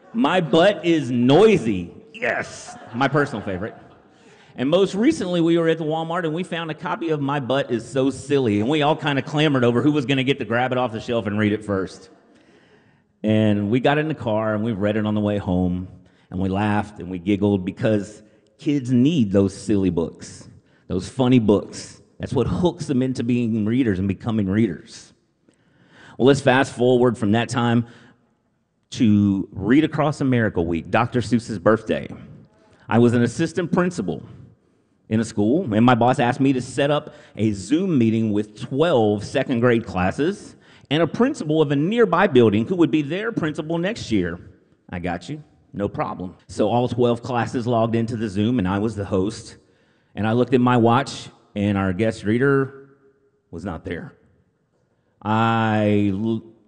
My butt is noisy. Yes, my personal favorite. And most recently, we were at the Walmart and we found a copy of My Butt Is So Silly, and we all kind of clamored over who was going to get to grab it off the shelf and read it first. And we got in the car and we read it on the way home, and we laughed and we giggled because kids need those silly books, those funny books. That's what hooks them into being readers and becoming readers. Well, let's fast forward from that time to Read Across America Week, Dr. Seuss's birthday. I was an assistant principal in a school, and my boss asked me to set up a Zoom meeting with 12 second grade classes and a principal of a nearby building who would be their principal next year. I got you, no problem. So all 12 classes logged into the Zoom, and I was the host, and I looked at my watch, and our guest reader was not there. I